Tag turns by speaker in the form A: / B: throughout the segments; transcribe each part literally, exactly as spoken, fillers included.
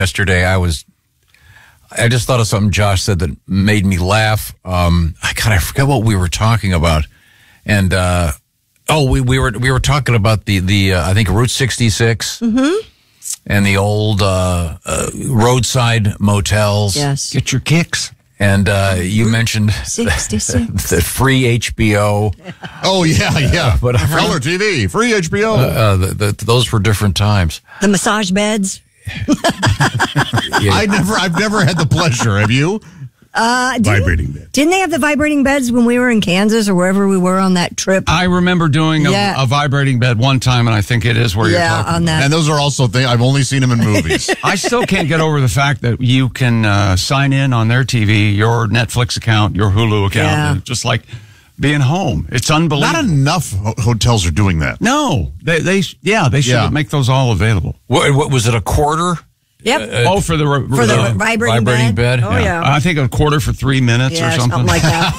A: Yesterday, I was, I just thought of something Josh said that made me laugh. Um, I God, I forgot what we were talking about, and uh, oh, we we were we were talking about the the uh, I think Route sixty-six
B: Mm-hmm.
A: and the old uh, uh, roadside motels.
B: Yes.
C: Get your kicks.
A: And uh, you mentioned
B: sixty-six
A: the free H B O.
D: Oh, yeah, yeah.
A: But uh,
D: Color T V, free H B O.
A: uh, the, the, those were different times.
B: The massage beds.
A: Yeah.
D: I never, I've never had the pleasure. Have you?
B: Uh, didn't,
D: Vibrating bed.
B: Didn't they have the vibrating beds when we were in Kansas or wherever we were on that trip?
C: I remember doing a,
B: Yeah.
C: a vibrating bed one time, and I think it is where you're
B: yeah,
C: talking
B: on that.
D: And those are also things, I've only seen them in movies.
C: I still can't get over the fact that you can uh, sign in on their T V, your Netflix account, your Hulu account,
B: Yeah.
C: and just like being home. It's unbelievable.
D: Not enough ho- hotels are doing that.
C: No, they, they, yeah, they should
D: Yeah.
C: make those all available.
A: What, what was it? A quarter?
B: Yep.
C: oh, for the re-
B: For the
C: uh,
B: vibrating,
A: vibrating bed?
B: Oh, yeah.
C: I think a quarter for three minutes
B: Yeah,
C: or something.
B: like that.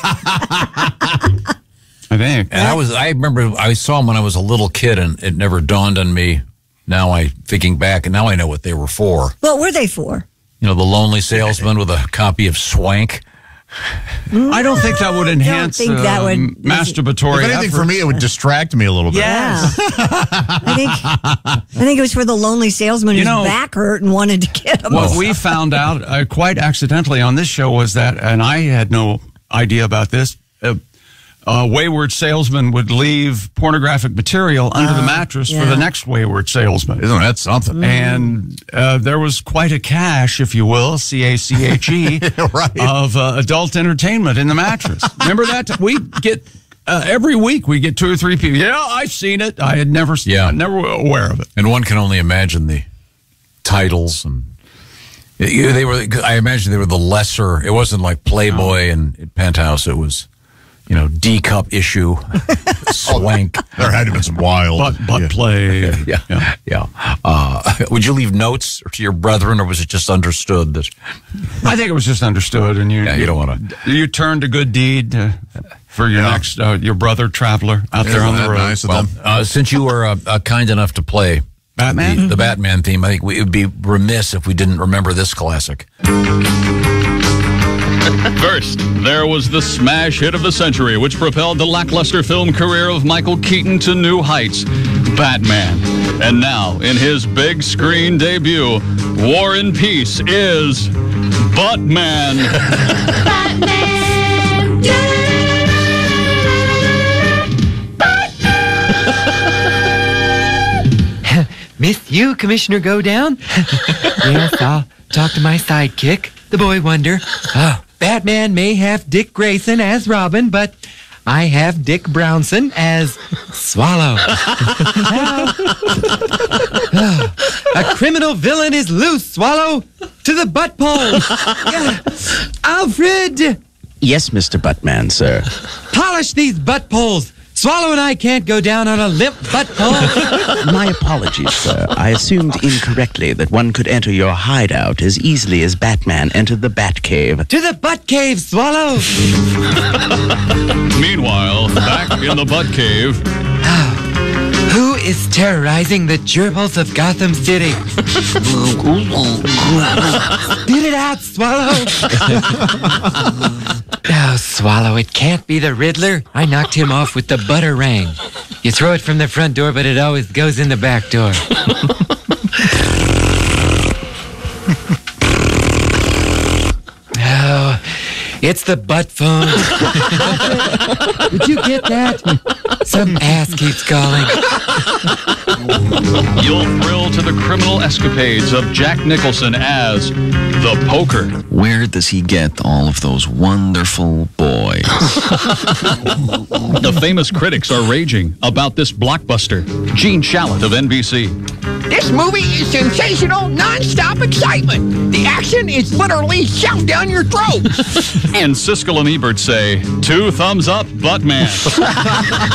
C: I think.
A: And I was, I remember I saw them when I was a little kid, and it never dawned on me. Now I, thinking back, and now I know what they were for.
B: What were they for?
A: You know, the lonely salesman with a copy of Swank.
C: I don't think that would enhance
B: think
C: uh,
B: that would-
C: masturbatory
D: If anything,
C: effort.
D: for me, it would distract me a little bit.
C: Yes.
B: Yeah. I think I think it was for the lonely salesman
C: You
B: whose
C: know-
B: back hurt and wanted to get him.
C: What we found out uh, quite accidentally on this show was that, and I had no idea about this, uh, a wayward salesman would leave pornographic material under the mattress for
B: yeah.
C: the next wayward salesman.
D: Isn't that something?
C: And uh, there was quite a cache, if you will, C A C H E,
D: Right.
C: of uh, adult entertainment in the mattress. Remember that? We get, uh, every week we get two or three people. Yeah, I've seen it. I had never seen
A: Yeah.
C: it, never aware of it.
A: And one can only imagine the titles and they were. I imagine they were the lesser. It wasn't like Playboy and Penthouse. It was, you know, D cup issue, Swank.
D: There had to have been some wild.
C: Butt, butt
D: yeah.
C: play.
A: Yeah, yeah. yeah. Uh, would you leave notes to your brethren, or was it just understood that?
C: I think it was just understood, and you
A: Yeah, you don't wanna-
C: you turned a good deed uh, for your
D: Yeah.
C: next uh, your brother traveler out there
D: Isn't
C: on the
D: that
C: road.
D: nice of
A: Well,
D: them?
A: uh, since you were uh, uh, kind enough to play
C: Batman.
A: the, the Batman theme, I think we, it would be remiss if we didn't remember this classic.
E: First, there was the smash hit of the century, which propelled the lackluster film career of Michael Keaton to new heights, Batman. And now, in his big screen debut, War and Peace is Buttman.
F: Miss you, Commissioner Go Down? Yes, I'll talk to my sidekick, the Boy Wonder. Oh, Batman may have Dick Grayson as Robin, but I have Dick Brownson as Swallow. Oh, a criminal villain is loose, Swallow. To the butt pole. Yeah. Alfred,
G: Yes, Mister Buttman, sir.
F: polish these butt poles. Swallow and I can't go down on a limp butt pole.
G: My apologies, sir. I assumed incorrectly that one could enter your hideout as easily as Batman entered the Batcave.
F: To the butt cave, Swallow.
E: Meanwhile, back in the Butt Cave,
F: Who is terrorizing the gerbils of Gotham City? Spit it out, Swallow. Oh, Swallow, it can't be the Riddler. I knocked him off with the Butterang. You throw it from the front door, but it always goes in the back door. Oh, it's the butt phone. Did you get that? Some ass keeps calling.
E: you'll thrill to the criminal escapades of Jack Nicholson as the Poker.
H: Where does he get all of those wonderful boys?
E: The famous critics are raging about this blockbuster. Gene Shalit of N B C.
I: This movie is sensational, non-stop excitement. The action is literally shoved down your throat.
E: And Siskel and Ebert say, two thumbs up, Buttman.